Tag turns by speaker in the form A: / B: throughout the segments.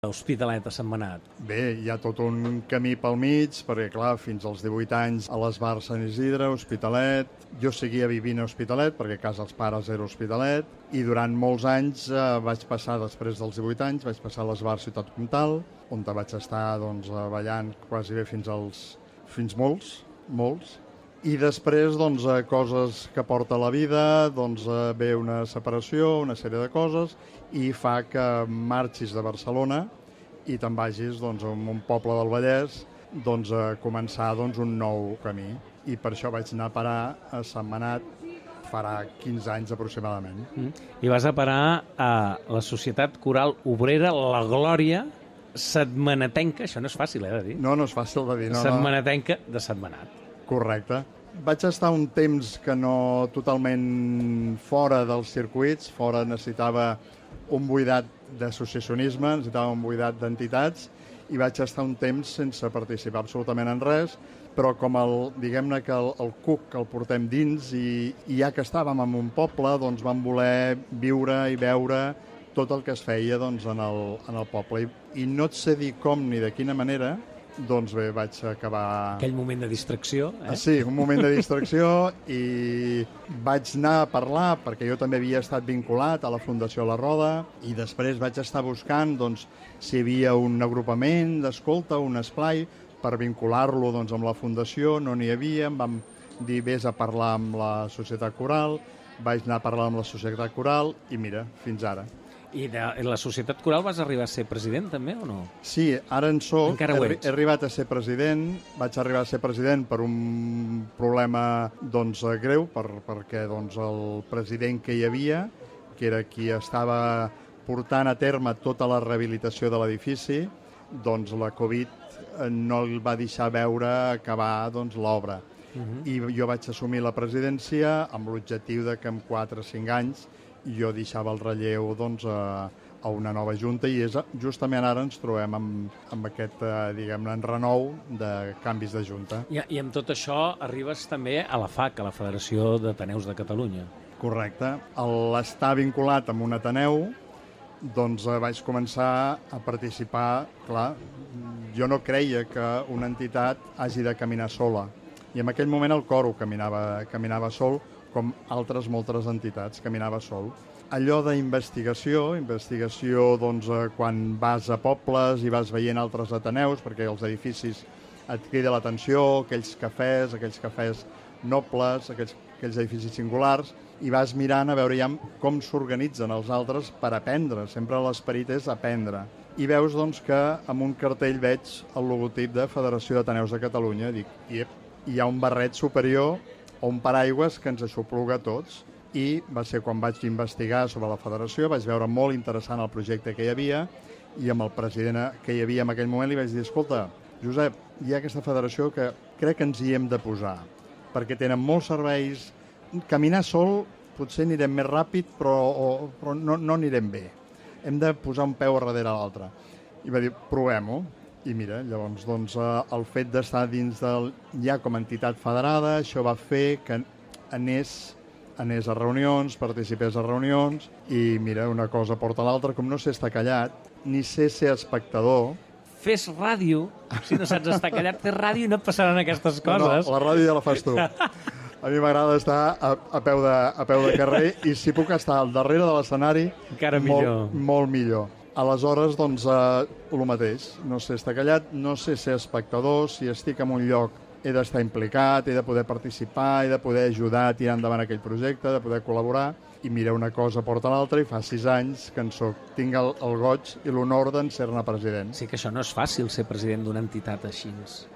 A: Hospitalet a Sentmenat?
B: Bé, hi ha tot un camí pel mig, perquè, clar, fins als 18 anys a l'Esbar Sant Isidre, Hospitalet. Jo seguia vivint a Hospitalet, perquè a casa els pares era Hospitalet, i durant molts anys vaig passar, després dels 18 anys, vaig passar a l'Esbar Ciutat Comtal, on vaig estar ballant quasi bé fins molts. I després, coses que porta la vida, ve una separació, una sèrie de coses, i fa que marxis de Barcelona i te'n vagis a un poble del Vallès a començar un nou camí. I per això vaig anar a parar a Sentmenat farà 15 anys aproximadament.
A: I vas a parar a la Societat Coral Obrera La Glòria Sentmenatenca, això no és fàcil, de dir.
B: No és fàcil de dir.
A: Sentmenatenca de Sentmenat.
B: Correcte. Vaig estar un temps que no totalment fora dels circuits, necessitava un buidat d'associacionisme, necessitava un buidat d'entitats, i vaig estar un temps sense participar absolutament en res, però com diguem-ne que el cuc que el portem dins, i ja que estàvem en un poble, vam voler viure i veure tot el que es feia en el poble. I no et sé dir com ni de quina manera, bé, vaig acabar...
A: Aquell moment de distracció,
B: Sí, un moment de distracció, i vaig anar a parlar, perquè jo també havia estat vinculat a la Fundació La Roda, i després vaig estar buscant si hi havia un agrupament d'escolta, un esplai, per vincular-lo amb la Fundació. No n'hi havia, em vam dir vés a parlar amb la Societat Coral, vaig anar a parlar amb la Societat Coral, i mira, fins ara.
A: I de la Societat Coral vas arribar a ser president, també, o no?
B: Sí, ara en soc.
A: Encara ho ets.
B: He arribat a ser president. Vaig arribar a ser president per un problema greu, perquè el president que hi havia, que era qui estava portant a terme tota la rehabilitació de l'edifici, la Covid no el va deixar veure acabar l'obra. I jo vaig assumir la presidència amb l'objectiu de que en 4 o 5 anys jo deixava el relleu a una nova junta, i justament ara ens trobem amb aquest, diguem-ne, renou de canvis de junta.
A: I amb tot això arribes també a la FAC, a la Federació d'Ateneus de Catalunya.
B: Correcte. A l'estar vinculat amb un Ateneu, vaig començar a participar. Clar, jo no creia que una entitat hagi de caminar sola, i en aquell moment el coro caminava sol, com altres moltes entitats, caminava sol. Allò d'investigació, quan vas a pobles i vas veient altres ateneus, perquè els edificis et crida l'atenció, aquells cafès nobles, aquells edificis singulars, i vas mirant a veure ja com s'organitzen els altres per aprendre. Sempre l'esperit és aprendre. I veus que amb un cartell veig el logotip de Federació d'Ateneus de Catalunya, i dic, hi ha un barret superior o un paraigües que ens aixopluga a tots. I va ser quan vaig investigar sobre la federació, vaig veure molt interessant el projecte que hi havia, i amb el president que hi havia en aquell moment li vaig dir, escolta, Josep, hi ha aquesta federació que crec que ens hi hem de posar, perquè tenen molts serveis. Caminar sol potser anirem més ràpid, però no anirem bé. Hem de posar un peu darrere l'altre. I va dir, provem-ho. I mira, llavors, el fet d'estar dins ja com a entitat federada, això va fer que anés a reunions, participés a reunions, i mira, una cosa porta l'altra. Com no sé estar callat, ni sé ser espectador.
A: Fes ràdio, si no saps estar callat, fes ràdio i no et passaran aquestes coses.
B: No, la ràdio ja la fas tu. A mi m'agrada estar a peu de carrer, i si puc estar al darrere de l'escenari,
A: encara millor.
B: Molt millor. Aleshores, el mateix. No sé estar callat, no sé ser espectador. Si estic en un lloc he d'estar implicat, he de poder participar, he de poder ajudar a tirar endavant aquell projecte, de poder col·laborar. I mira, una cosa porta l'altra, i fa 6 anys que tinc el goig i l'honor d'en ser-ne president.
A: Sí que això no és fàcil, ser president d'una entitat així.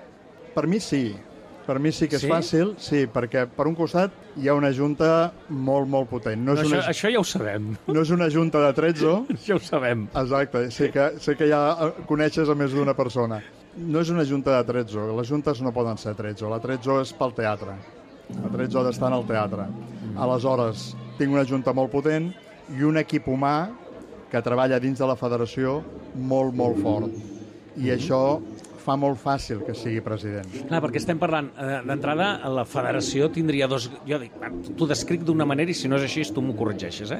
B: Per mi sí. Per mi sí que és fàcil, sí, perquè per un costat hi ha una junta molt, molt potent.
A: Això ja ho sabem.
B: No és una junta de trezzo.
A: Ja ho sabem.
B: Exacte, sé que ja coneixes a més d'una persona. No és una junta de trezzo, les juntes no poden ser trezzo, la trezzo és pel teatre. La trezzo ha d'estar en el teatre. Aleshores, tinc una junta molt potent i un equip humà que treballa dins de la federació molt, molt fort. I això fa molt fàcil que sigui president.
A: Clar, perquè estem parlant, d'entrada, la federació tindria dos... Jo dic, t'ho descric d'una manera i si no és així tu m'ho corregeixes,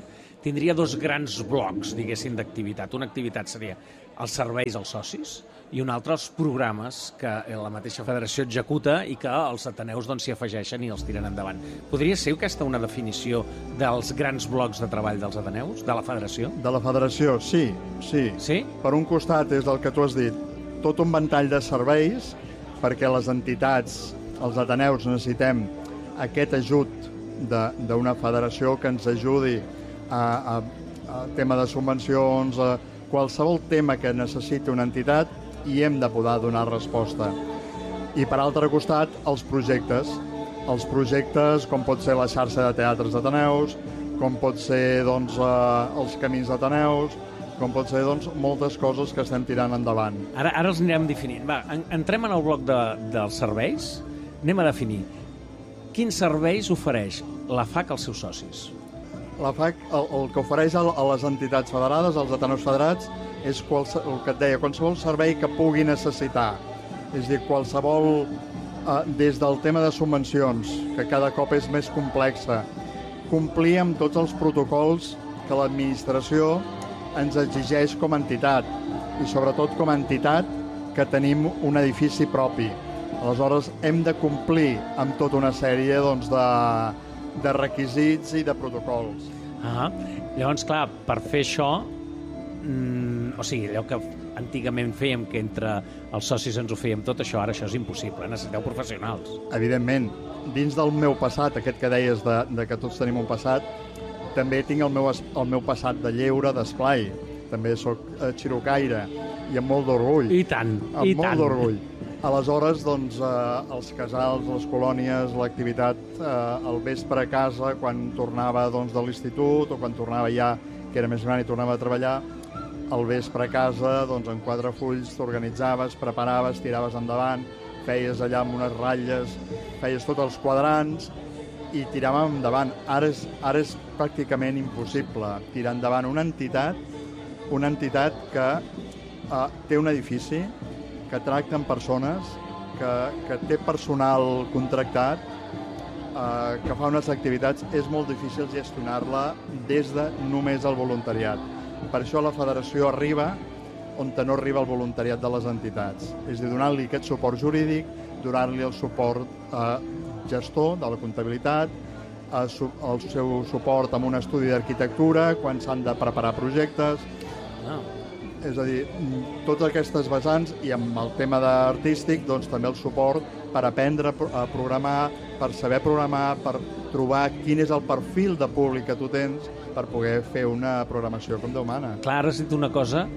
A: tindria dos grans blocs, diguéssim, d'activitat. Una activitat seria els serveis als socis i un altre els programes que la mateixa federació executa i que els ateneus s'hi afegeixen i els tiren endavant. Podria ser aquesta una definició dels grans blocs de treball dels ateneus, de la federació?
B: De la federació, sí.
A: Sí?
B: Per un costat és el que tu has dit, tot un ventall de serveis perquè les entitats, els ateneus, necessitem aquest ajut d'una federació que ens ajudi a tema de subvencions, a qualsevol tema que necessiti una entitat i hem de poder donar resposta. I per altre costat, els projectes. Els projectes com pot ser la xarxa de teatres d'ateneus, com pot ser els camins d'ateneus, com pot ser moltes coses que estem tirant endavant.
A: Ara els anirem definint. Va, entrem en el bloc dels serveis. Anem a definir. Quins serveis ofereix la FAC als seus socis?
B: La FAC, el que ofereix a les entitats federades, als ateneus federats, és el que et deia, qualsevol servei que pugui necessitar. És a dir, qualsevol, des del tema de subvencions, que cada cop és més complexa, complir amb tots els protocols que l'administració ens exigeix com a entitat, i sobretot com a entitat que tenim un edifici propi. Aleshores, hem de complir amb tota una sèrie de requisits i de protocols.
A: Llavors, clar, per fer això, o sigui, allò que antigament fèiem, que entre els socis ens ho fèiem tot, això és impossible, necessiteu professionals.
B: Evidentment, dins del meu passat, aquest que deies de que tots tenim un passat, també tinc el meu passat de lleure, d'esplai. També soc xirocaire i amb molt d'orgull.
A: I tant,
B: i tant. Amb molt d'orgull. Aleshores, els casals, les colònies, l'activitat al vespre a casa, quan tornava de l'institut o quan tornava ja, que era més gran i tornava a treballar, al vespre a casa, en 4 fulls, t'organitzaves, preparaves, tiraves endavant, feies allà amb unes ratlles, feies tots els quadrants i tiràvem endavant. Ara és pràcticament impossible tirar endavant una entitat que té un edifici, que tracta amb persones, que té personal contractat, que fa unes activitats. És molt difícil gestionar-la des de només el voluntariat. Per això la federació arriba on no arriba el voluntariat de les entitats. És a dir, donant-li aquest suport jurídic, donant-li el suport gestor de la comptabilitat, el seu suport amb un estudi d'arquitectura, quan s'han de preparar projectes. És a dir, totes aquestes vessants, i amb el tema artístic, també el suport per aprendre a programar, per saber programar, per trobar quin és el perfil de públic que tu tens per poder fer una programació com Déu mana.
A: Clar, ara has dit una cosa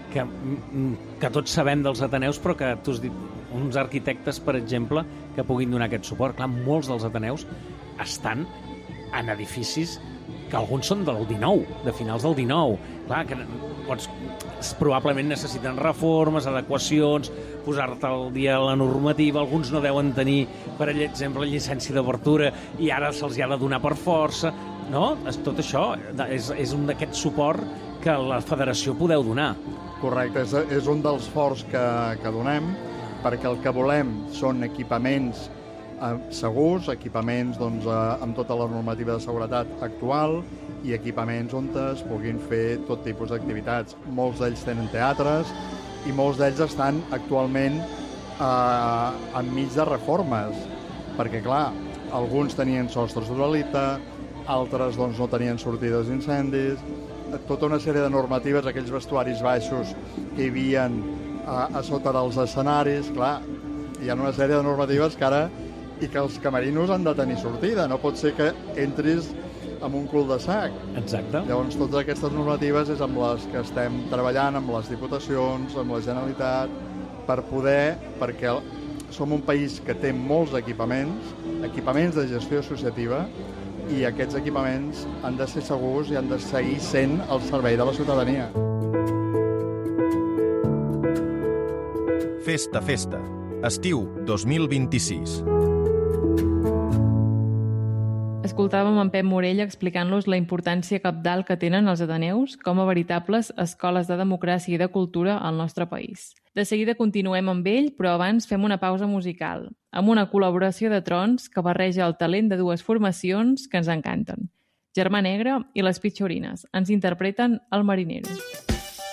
A: que tots sabem dels ateneus, però que tu has dit uns arquitectes, per exemple, que puguin donar aquest suport. Clar, molts dels ateneus estan en edificis que alguns són del 19, de finals del 19. Clar, que probablement necessiten reformes, adequacions, posar-te al dia la normativa. Alguns no deuen tenir, per exemple, llicència d'obertura i ara se'ls ha de donar per força. No? Tot això és un d'aquest suport que la federació podeu donar.
B: Correcte, és un dels forts que donem, perquè el que volem són equipaments segurs, equipaments amb tota la normativa de seguretat actual i equipaments on es puguin fer tot tipus d'activitats. Molts d'ells tenen teatres i molts d'ells estan actualment enmig de reformes, perquè, clar, alguns tenien sostres d'uralita, altres no tenien sortides d'incendis, tota una sèrie de normatives, aquells vestuaris baixos que hi havia a sota dels escenaris. Clar, hi ha una sèrie de normatives que ara i que els camerinos han de tenir sortida, no pot ser que entris amb un cul de sac.
A: Exacte.
B: Llavors, totes aquestes normatives és amb les que estem treballant, amb les diputacions, amb la Generalitat, perquè som un país que té molts equipaments de gestió associativa, i aquests equipaments han de ser segurs i han de seguir sent al servei de la ciutadania.
C: Festa, festa. Estiu 2026.
D: Escoltàvem en Pep Morell explicant-los la importància cabdal que tenen els ateneus com a veritables escoles de democràcia i de cultura al nostre país. De seguida continuem amb ell, però abans fem una pausa musical, amb una col·laboració de trons que barreja el talent de dues formacions que ens encanten. Germà Negre i les Pitxorines. Ens interpreten El Marinero.